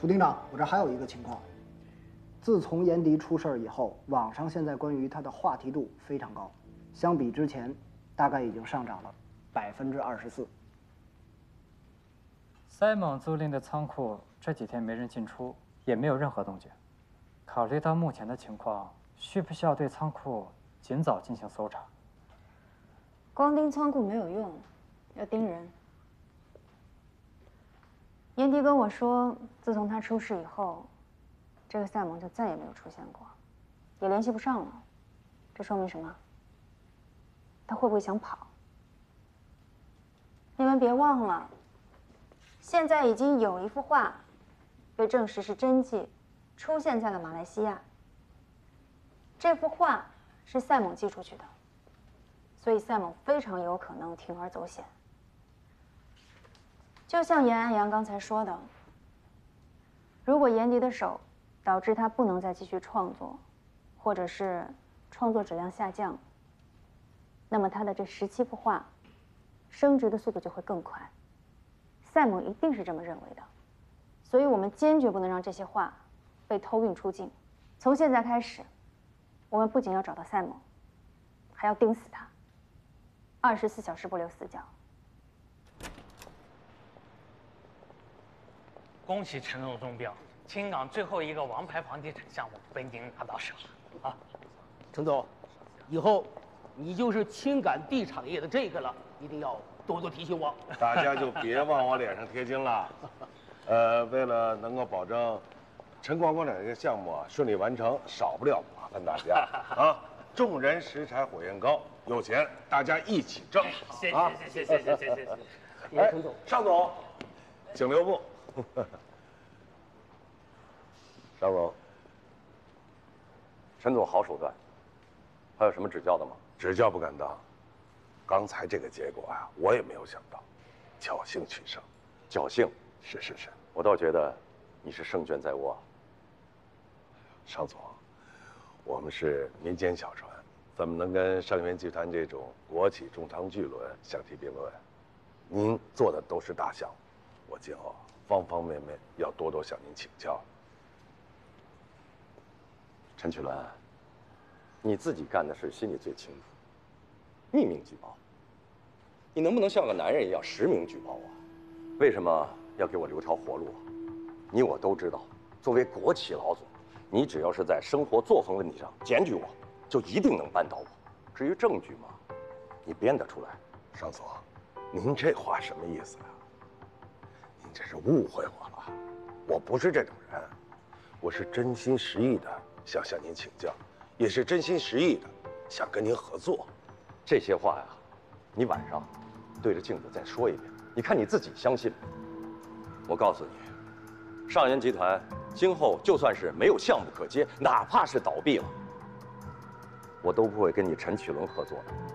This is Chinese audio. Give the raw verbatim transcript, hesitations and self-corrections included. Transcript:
副厅长，我这还有一个情况。自从严迪出事儿以后，网上现在关于他的话题度非常高，相比之前，大概已经上涨了百分之二十四。 塞蒙租赁的仓库这几天没人进出，也没有任何动静。考虑到目前的情况，需不需要对仓库尽早进行搜查？ 光盯仓库没有用，要盯人。严迪跟我说，自从他出事以后，这个赛蒙就再也没有出现过，也联系不上了。这说明什么？他会不会想跑？你们别忘了，现在已经有一幅画被证实是真迹，出现在了马来西亚。这幅画是赛蒙寄出去的，所以赛蒙非常有可能铤而走险。就像严安阳刚才说的，如果严迪的手导致他不能再继续创作，或者是创作质量下降，那么他的这十七幅画升值的速度就会更快。赛蒙一定是这么认为的，所以我们坚决不能让这些画被偷运出境。从现在开始，我们不仅要找到赛蒙，还要盯死他，二十四小时不留死角。 恭喜陈总中标，青港最后一个王牌房地产项目被您拿到手了啊！ 陈总，以后你就是青港地产业的这个了，一定要多多提醒我。 大家就别往我脸上贴金了。呃，为了能够保证晨光广场这个项目啊顺利完成，少不了麻烦大家啊！众人拾柴火焰高，有钱大家一起挣。 谢谢谢谢谢谢谢谢谢谢。 哎，陈总，尚总，请留步。 尚总，陈总好手段，还有什么指教的吗？ 指教不敢当，刚才这个结果啊，我也没有想到，侥幸取胜。 侥幸？ 是是是， 我倒觉得你是胜券在握。 尚总，我们是民间小船，怎么能跟盛源集团这种国企中长巨轮相提并论？您做的都是大项目，我今后方方面面要多多向您请教。 陈曲鸾，你自己干的事心里最清楚。匿名举报，你能不能像个男人一样实名举报啊？为什么要给我留条活路啊？你我都知道，作为国企老总，你只要是在生活作风问题上检举我，就一定能扳倒我。至于证据嘛，你编得出来。 尚总，您这话什么意思啊？您这是误会我了，我不是这种人，我是真心实意的想向您请教，也是真心实意的想跟您合作。 这些话呀，你晚上对着镜子再说一遍，你看你自己相信吗？我告诉你，上元集团今后就算是没有项目可接，哪怕是倒闭了，我都不会跟你陈启伦合作的。